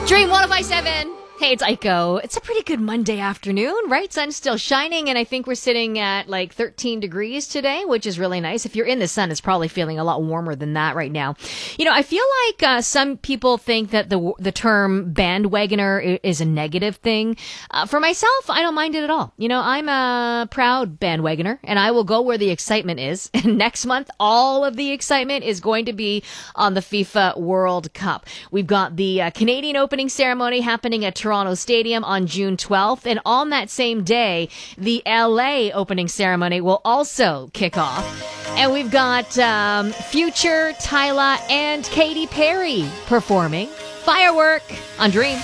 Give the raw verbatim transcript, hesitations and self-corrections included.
Dream one oh five seven. Hey, it's Aiko. It's a pretty good Monday afternoon, right? Sun's still shining, and I think we're sitting at like thirteen degrees today, which is really nice. If you're in the sun, it's probably feeling a lot warmer than that right now. You know, I feel like uh, some people think that the the term bandwagoner is a negative thing. Uh, for myself, I don't mind it at all. You know, I'm a proud bandwagoner, and I will go where the excitement is. And next month, all of the excitement is going to be on the FIFA World Cup. We've got the uh, Canadian opening ceremony happening at Toronto Stadium on June twelfth, and on that same day, the L A opening ceremony will also kick off. And we've got um, Future, Tyla, and Katy Perry performing Firework on Dream.